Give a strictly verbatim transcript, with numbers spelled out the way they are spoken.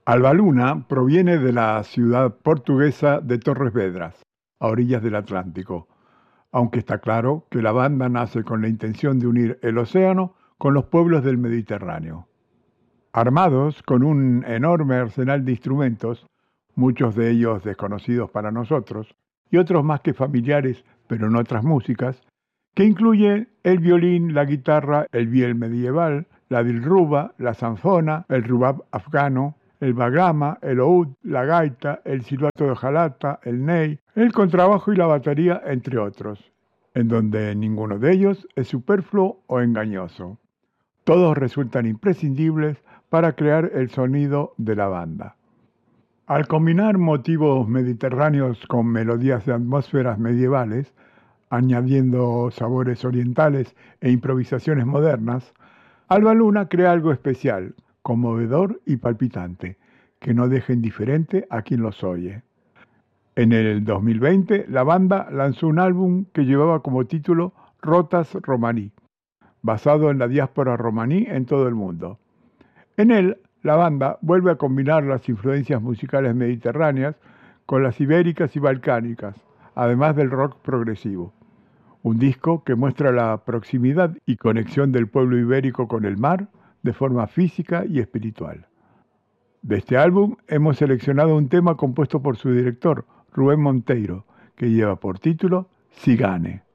Alba Luna proviene de la ciudad portuguesa de Torres Vedras, a orillas del Atlántico, aunque está claro que la banda nace con la intención de unir el océano con los pueblos del Mediterráneo. Armados con un enorme arsenal de instrumentos, muchos de ellos desconocidos para nosotros, y otros más que familiares, pero en otras músicas, que incluye el violín, la guitarra, el viol medieval, la dilruba, la zanfona, el rubab afgano, el baglama, el oud, la gaita, el silbato de hojalata, el ney, el contrabajo y la batería, entre otros, en donde ninguno de ellos es superfluo o engañoso. Todos resultan imprescindibles para crear el sonido de la banda. Al combinar motivos mediterráneos con melodías de atmósferas medievales, añadiendo sabores orientales e improvisaciones modernas, Alba Luna crea algo especial, conmovedor y palpitante, que no deja indiferente a quien los oye. En el dos mil veinte, la banda lanzó un álbum que llevaba como título Rotas Romaní, basado en la diáspora romaní en todo el mundo. En él, la banda vuelve a combinar las influencias musicales mediterráneas con las ibéricas y balcánicas, además del rock progresivo. Un disco que muestra la proximidad y conexión del pueblo ibérico con el mar de forma física y espiritual. De este álbum hemos seleccionado un tema compuesto por su director, Rubén Monteiro, que lleva por título Sigane.